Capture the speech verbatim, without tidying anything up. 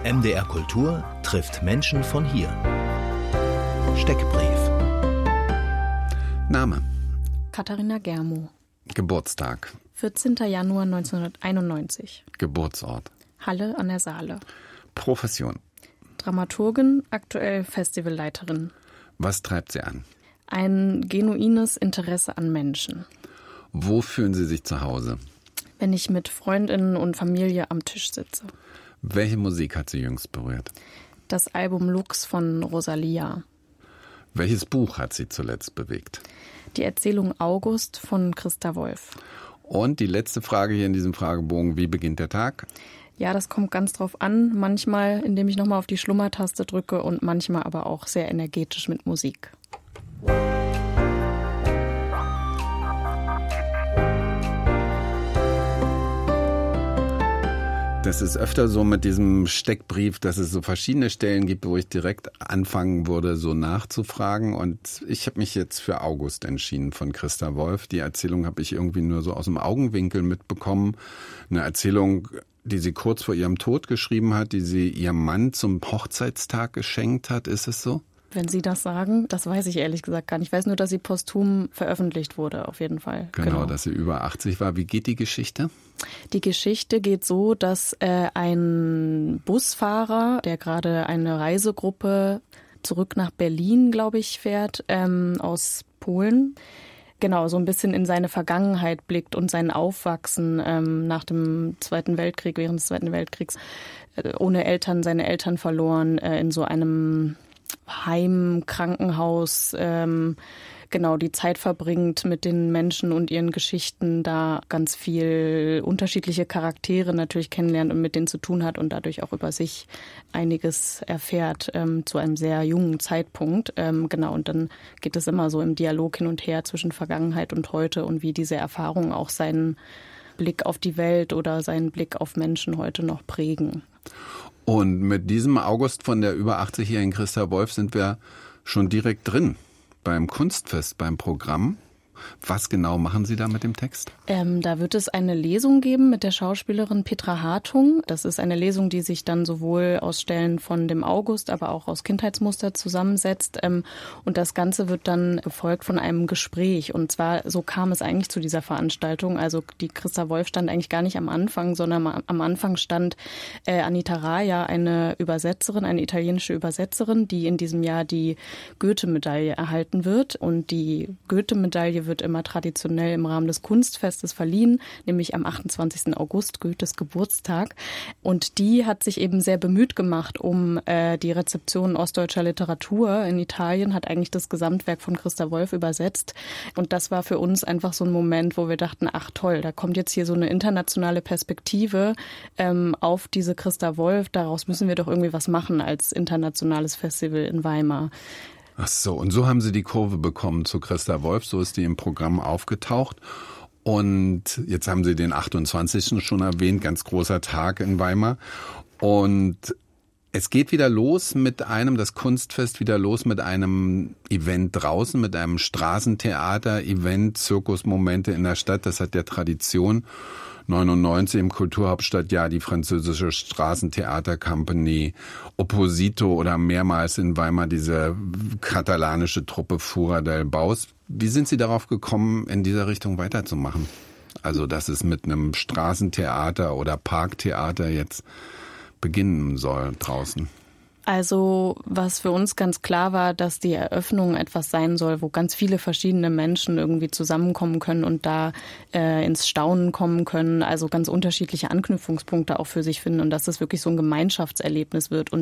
M D R Kultur trifft Menschen von hier. Steckbrief. Name? Katharina Germo. Geburtstag? vierzehnter Januar neunzehnhunderteinundneunzig. Geburtsort? Halle an der Saale. Profession? Dramaturgin, aktuell Festivalleiterin. Was treibt Sie an? Ein genuines Interesse an Menschen. Wo fühlen Sie sich zu Hause? Wenn ich mit Freundinnen und Familie am Tisch sitze. Welche Musik hat Sie jüngst berührt? Das Album Lux von Rosalia. Welches Buch hat Sie zuletzt bewegt? Die Erzählung August von Christa Wolf. Und die letzte Frage hier in diesem Fragebogen, wie beginnt der Tag? Ja, das kommt ganz drauf an. Manchmal, indem ich nochmal auf die Schlummertaste drücke und manchmal aber auch sehr energetisch mit Musik. Das ist öfter so mit diesem Steckbrief, dass es so verschiedene Stellen gibt, wo ich direkt anfangen würde, so nachzufragen. Und ich habe mich jetzt für August entschieden von Christa Wolf. Die Erzählung habe ich irgendwie nur so aus dem Augenwinkel mitbekommen. Eine Erzählung, die sie kurz vor ihrem Tod geschrieben hat, die sie ihrem Mann zum Hochzeitstag geschenkt hat. Ist es so? Wenn Sie das sagen, das weiß ich ehrlich gesagt gar nicht. Ich weiß nur, dass sie posthum veröffentlicht wurde, auf jeden Fall. Genau, genau. Dass sie über achtzig war. Wie geht die Geschichte? Die Geschichte geht so, dass äh, ein Busfahrer, der gerade eine Reisegruppe zurück nach Berlin, glaube ich, fährt, ähm, aus Polen, genau, so ein bisschen in seine Vergangenheit blickt und sein Aufwachsen ähm, nach dem Zweiten Weltkrieg, während des Zweiten Weltkriegs, äh, ohne Eltern, seine Eltern verloren, äh, in so einem Heim, Krankenhaus, ähm, genau, die Zeit verbringt mit den Menschen und ihren Geschichten, da ganz viel unterschiedliche Charaktere natürlich kennenlernt und mit denen zu tun hat und dadurch auch über sich einiges erfährt, ähm, zu einem sehr jungen Zeitpunkt. Ähm, genau, und dann geht es immer so im Dialog hin und her zwischen Vergangenheit und heute und wie diese Erfahrungen auch seinen Blick auf die Welt oder seinen Blick auf Menschen heute noch prägen. Und mit diesem August von der über achtzigjährigen Christa Wolf sind wir schon direkt drin beim Kunstfest, beim Programm. Was genau machen Sie da mit dem Text? Ähm, da wird es eine Lesung geben mit der Schauspielerin Petra Hartung. Das ist eine Lesung, die sich dann sowohl aus Stellen von dem August, aber auch aus Kindheitsmuster zusammensetzt. Ähm, und das Ganze wird dann gefolgt von einem Gespräch. Und zwar, so kam es eigentlich zu dieser Veranstaltung. Also die Christa Wolf stand eigentlich gar nicht am Anfang, sondern am Anfang stand äh, Anita Raja, eine Übersetzerin, eine italienische Übersetzerin, die in diesem Jahr die Goethe-Medaille erhalten wird. Und die Goethe-Medaille wird immer traditionell im Rahmen des Kunstfestes verliehen, nämlich am achtundzwanzigsten August, Goethes Geburtstag. Und die hat sich eben sehr bemüht gemacht um äh, die Rezeption ostdeutscher Literatur in Italien, hat eigentlich das Gesamtwerk von Christa Wolf übersetzt. Und das war für uns einfach so ein Moment, wo wir dachten, ach toll, da kommt jetzt hier so eine internationale Perspektive ähm, auf diese Christa Wolf. Daraus müssen wir doch irgendwie was machen als internationales Festival in Weimar. Ach so, und so haben Sie die Kurve bekommen zu Christa Wolf, so ist die im Programm aufgetaucht. Und jetzt haben Sie den achtundzwanzigsten schon erwähnt, ganz großer Tag in Weimar. Und es geht wieder los mit einem, das Kunstfest wieder los mit einem Event draußen, mit einem Straßentheater-Event, Zirkusmomente in der Stadt, das hat ja Tradition. neunundneunzig im Kulturhauptstadtjahr die französische Straßentheater-Company, Opposito oder mehrmals in Weimar diese katalanische Truppe Fura del Baus. Wie sind Sie darauf gekommen, in dieser Richtung weiterzumachen? Also, dass es mit einem Straßentheater oder Parktheater jetzt beginnen soll draußen. Also was für uns ganz klar war, dass die Eröffnung etwas sein soll, wo ganz viele verschiedene Menschen irgendwie zusammenkommen können und da äh, ins Staunen kommen können, also ganz unterschiedliche Anknüpfungspunkte auch für sich finden und dass das wirklich so ein Gemeinschaftserlebnis wird. Und